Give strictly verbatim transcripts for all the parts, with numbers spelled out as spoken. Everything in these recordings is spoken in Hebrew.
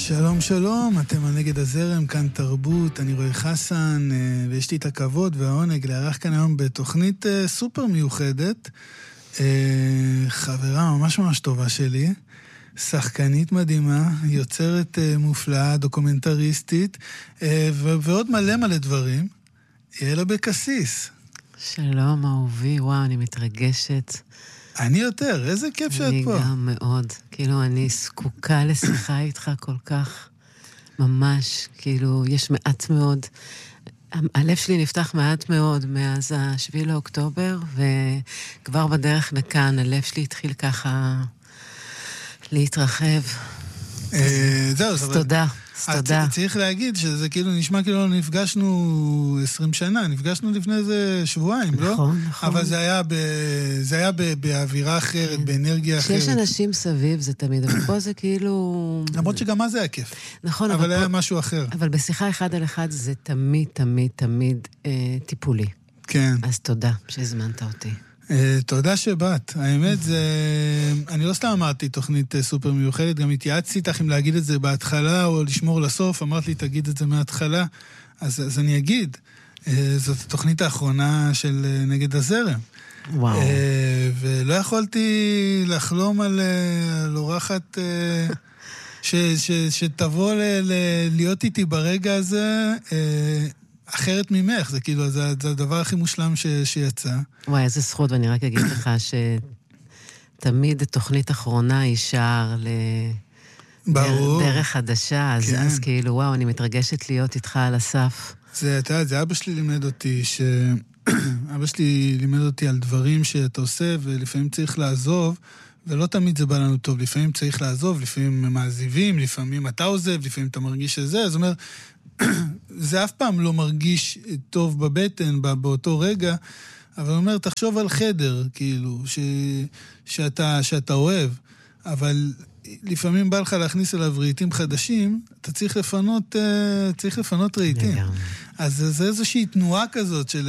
שלום שלום, אתם על נגד הזרם, כאן תרבות, אני רועי חסן, ויש לי את הכבוד והעונג לארח כאן היום בתוכנית סופר מיוחדת, חברה ממש ממש טובה שלי, שחקנית מדהימה, יוצרת מופלאה, דוקומנטריסטית, ועוד מלא מלא דברים, יאללה בקסיס. שלום אהובי, וואו, אני מתרגשת. אני יותר, איזה כיף שאת פה. אני גם מאוד, כאילו אני זקוקה לשיחה איתך כל כך, ממש, כאילו יש מעט מאוד, הלב שלי נפתח מעט מאוד מאז השביעי לאוקטובר, וכבר בדרך לכאן הלב שלי התחיל ככה להתרחב. זהו, אז תודה. תודה. צריך להגיד שזה כאילו נשמע כאילו נפגשנו עשרים שנה, נפגשנו לפני איזה שבועיים, לא? נכון, נכון. אבל זה היה, ב... זה היה ב... באווירה אחרת, באנרגיה אחרת. כשיש אנשים סביב זה תמיד, אבל פה זה כאילו... למרות שגם מה זה היה כיף. נכון, אבל אבל היה פה... משהו אחר. אבל בשיחה אחד על אחד זה תמיד, תמיד, תמיד אה, טיפולי. כן. אז תודה שהזמנת אותי. תודה שבאת. האמת זה... אני לא סתם אמרתי תוכנית סופר מיוחדת, גם התייעצתי איתך אם להגיד את זה בהתחלה או לשמור לסוף, אמרת לי תגיד את זה מההתחלה, אז, אז אני אגיד. זאת התוכנית האחרונה של נגד הזרם. וואו. ולא יכולתי לחלום על, על אורחת ש, ש, שתבוא ל, ל, להיות איתי ברגע הזה... אחרת ממך, זה כאילו, זה, זה הדבר הכי מושלם ש, שיצא. וואי, איזה זכות, ואני רק אגיד לך שתמיד תוכנית אחרונה היא שער ל... ברור. דרך חדשה, אז, כן. אז כאילו, וואו, אני מתרגשת להיות איתך על הסף. זה, אתה יודע, זה אבא שלי לימד אותי, ש... אבא שלי לימד אותי על דברים שאתה עושה, ולפעמים צריך לעזוב, ולא תמיד זה בא לנו טוב, לפעמים צריך לעזוב, לפעמים מעזיבים, לפעמים אתה עוזב, לפעמים אתה מרגיש שזה, זאת אומרת, זה אף פעם לא מרגיש טוב בבטן, באותו רגע, אבל הוא אומר, תחשוב על חדר, כאילו, ש, שאתה, שאתה אוהב, אבל לפעמים בא לך להכניס אליו רהיטים חדשים, אתה צריך לפנות, צריך לפנות רהיטים. אז זה איזושהי תנועה כזאת של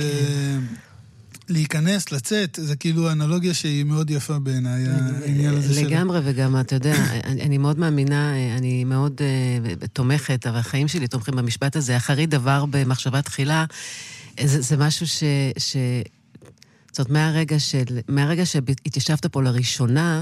להיכנס, לצאת, זה כאילו אנלוגיה שהיא מאוד יפה בעיניי, העניין הזה שלה. לגמרי, וגם, אתה יודע, אני מאוד מאמינה, אני מאוד תומכת, אבל החיים שלי תומכים במשפט הזה, אחרי דבר במחשבה תחילה, זה משהו ש... זאת אומרת, מהרגע של, מהרגע שהתיישבת פה לראשונה,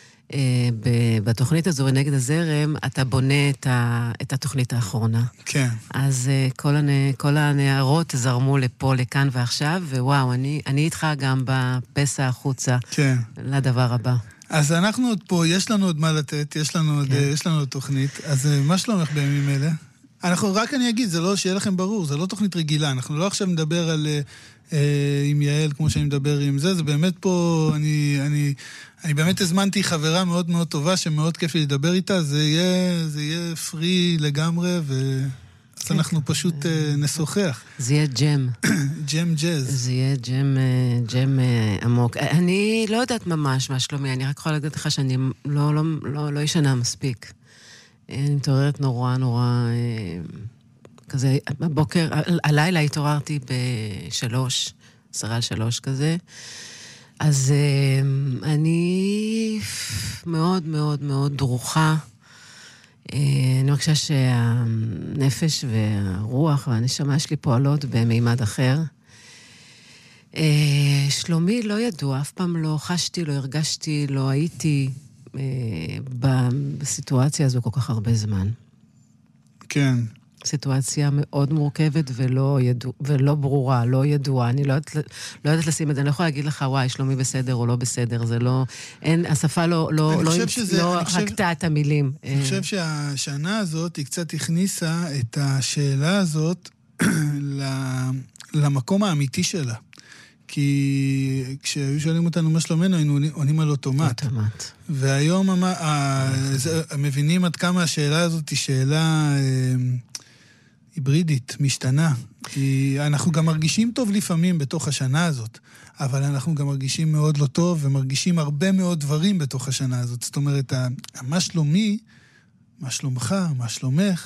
בתוכנית הזו נגד הזרם, אתה בונה את, ה, את התוכנית האחרונה. כן. אז כל, הנ, כל הנערות זרמו לפה, לכאן ועכשיו, ווואו, אני, אני איתך גם בפסע החוצה. כן. לדבר הבא. אז אנחנו עוד פה, יש לנו עוד מה לתת, יש לנו עוד, כן. יש לנו עוד תוכנית, אז מה שלומך בימים אלה? אנחנו, רק אני אגיד, זה לא, שיהיה לכם ברור, זה לא תוכנית רגילה, אנחנו לא עכשיו נדבר על, אה, עם יעל, כמו שאני מדבר עם זה, זה באמת פה, אני, אני, אני באמת הזמנתי חברה מאוד מאוד טובה, שמאוד כיף לי לדבר איתה, זה יהיה, זה יהיה פרי לגמרי, ו... אז כן. אנחנו פשוט אה, נשוחח. זה יהיה ג'ם. ג'ם ג'אז. זה יהיה ג'ם, ג'ם עמוק. אני לא יודעת ממש מה שלומי, אני רק יכולה להגיד לך שאני לא, לא, לא, לא ישנה מספיק. אני מתעוררת נורא, נורא, כזה, בבוקר, הלילה התעוררתי בשלוש, עשרה על שלוש כזה, אז אני מאוד מאוד מאוד דרוכה, אני מרגישה שהנפש והרוח והנשמה שלי פועלות במימד אחר. שלומי לא ידוע, אף פעם לא חשתי, לא הרגשתי, לא הייתי... בסיטואציה הזו כל כך הרבה זמן. כן. סיטואציה מאוד מורכבת ולא, ידוע, ולא ברורה, לא ידועה. אני לא יודעת, לא יודעת לשים את זה. אני לא יכולה להגיד לך, וואי, שלומי בסדר או לא בסדר. זה לא, אין, השפה לא, לא, לא, שזה, לא חושב, הקטה את המילים. אני חושב שהשנה הזאת היא קצת הכניסה את השאלה הזאת למקום האמיתי שלה. כי כשהיו שואלים אותנו מה שלומנו, היינו עונים על אוטומט. אוטומט. והיום מבינים עד כמה השאלה הזאת היא שאלה היברידית, משתנה. אנחנו גם מרגישים טוב לפעמים בתוך השנה הזאת, אבל אנחנו גם מרגישים מאוד לא טוב, ומרגישים הרבה מאוד דברים בתוך השנה הזאת. זאת אומרת, מה שלומי, מה שלומך, מה שלומך,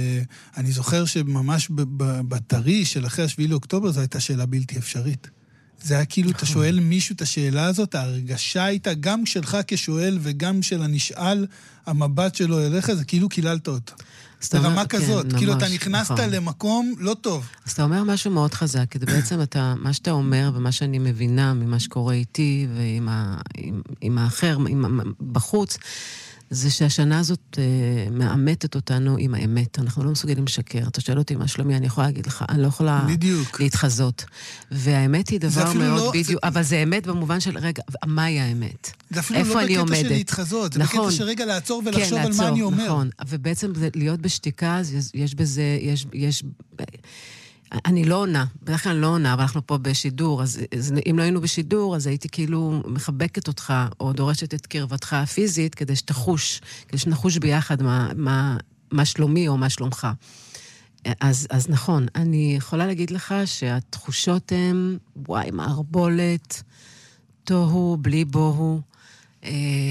אני זוכר שממש בטרי של אחרי השביעי לאוקטובר, זו הייתה שאלה בלתי אפשרית. זה היה כאילו, אתה שואל מישהו את השאלה הזאת, ההרגשה הייתה גם שלך כשואל וגם של הנשאל, המבט שלו אליך, זה כאילו קיללת אותו. ברמה כזאת, כאילו אתה נכנסת למקום לא טוב. אז אתה אומר משהו מאוד חזק, כי בעצם מה שאתה אומר ומה שאני מבינה ממה שקורה איתי ועם האחר, בחוץ, זה שהשנה הזאת אה, מאמתת אותנו עם האמת. אנחנו לא מסוגלים לשקר. אתה שואל אותי מה שלומי, אני יכולה להגיד לך, אני לא יכולה בדיוק. להתחזות. והאמת היא דבר מאוד לא, בדיוק, זה... אבל זה אמת במובן של, רגע, מהי האמת? זה אפילו לא בקטע של להתחזות, זה נכון. בקטע של רגע לעצור ולחשוב כן, על לעצור, מה אני אומר. נכון, ובעצם להיות בשתיקה, יש, יש בזה, יש... יש אני לא עונה, בדרך כלל לא עונה, אבל אנחנו פה בשידור, אז, אז אם לא היינו בשידור, אז הייתי כאילו מחבקת אותך, או דורשת את קרבתך הפיזית, כדי שתחוש, כדי שנחוש ביחד מה, מה, מה שלומי או מה שלומך. אז, אז נכון, אני יכולה להגיד לך שהתחושות הן, וואי, מערבולת, תוהו, בלי בוהו, אה,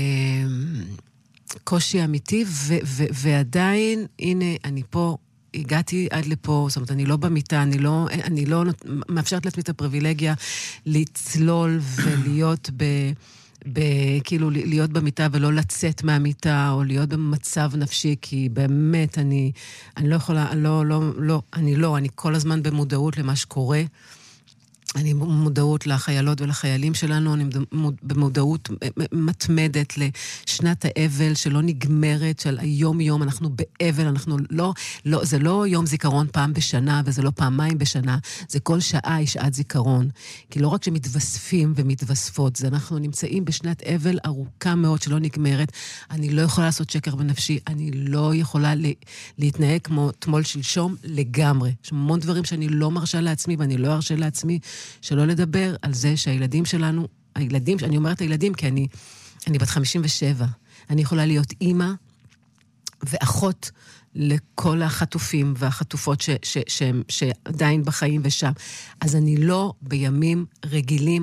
קושי אמיתי, ו, ו, ועדיין, הנה, אני פה, הגעתי עד לפה, זאת אומרת, אני לא במיטה, אני לא, אני לא מאפשרת לעצמי את הפריבילגיה לצלול ולהיות ב, ב, כאילו, להיות במיטה ולא לצאת מהמיטה, או להיות במצב נפשי, כי באמת אני, אני לא יכולה, לא, לא, לא, אני לא, אני כל הזמן במודעות למה שקורה, אני במודעות לחיילות ולחיילים שלנו, אני במודעות מתמדת לשנת האבל שלא נגמרת, של היום יום אנחנו באבל, אנחנו לא, לא, זה לא יום זיכרון פעם בשנה, וזה לא פעמיים בשנה, זה כל שעה היא שעת זיכרון. כי לא רק שמתווספים ומתווספות, זה אנחנו נמצאים בשנת אבל ארוכה מאוד שלא נגמרת, אני לא יכולה לעשות שקר בנפשי, אני לא יכולה להתנהג כמו תמול שלשום לגמרי. יש המון דברים שאני לא מרשה לעצמי, ואני לא ארשה לעצמי, שלא לדבר על זה שהילדים שלנו, הילדים, אני אומרת הילדים כי אני, אני בת חמישים ושבע, אני יכולה להיות אימא ואחות לכל החטופים והחטופות ש, ש, ש, שעדיין בחיים ושם. אז אני לא בימים רגילים,